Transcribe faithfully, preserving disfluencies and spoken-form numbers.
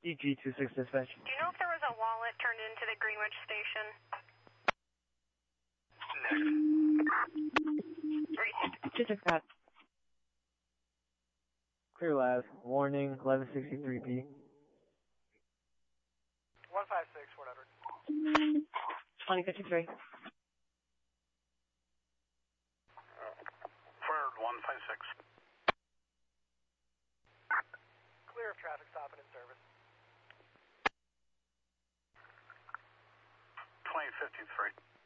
E G two six dispatch. Do you know if there was a wallet turned into the Greenwich station? Negative. Just a cat. Clear lab. Warning, eleven sixty-three P. one five six, one hundred. twenty fifty-three. Forward one five six. Clear of traffic stop and in service. twenty fifty-three.